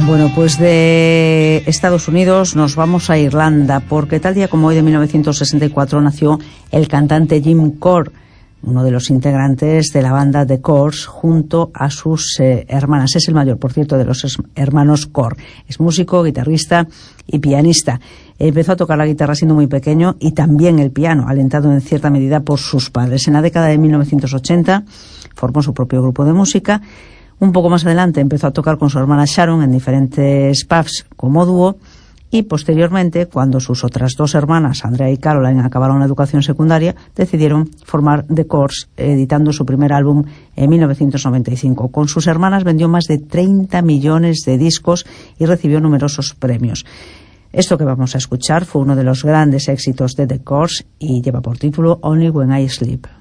Bueno, pues de Estados Unidos nos vamos a Irlanda, porque tal día como hoy de 1964 nació el cantante Jim Corr, uno de los integrantes de la banda The Corrs, junto a sus hermanas. Es el mayor, por cierto, de los hermanos Corr. Es músico, guitarrista y pianista. Empezó a tocar la guitarra siendo muy pequeño y también el piano, alentado en cierta medida por sus padres. En la década de 1980 formó su propio grupo de música. Un poco más adelante empezó a tocar con su hermana Sharon en diferentes pubs como dúo, y posteriormente, cuando sus otras dos hermanas, Andrea y Caroline, acabaron la educación secundaria, decidieron formar The Corrs, editando su primer álbum en 1995. Con sus hermanas vendió más de 30 millones de discos y recibió numerosos premios. Esto que vamos a escuchar fue uno de los grandes éxitos de The Corrs y lleva por título Only When I Sleep.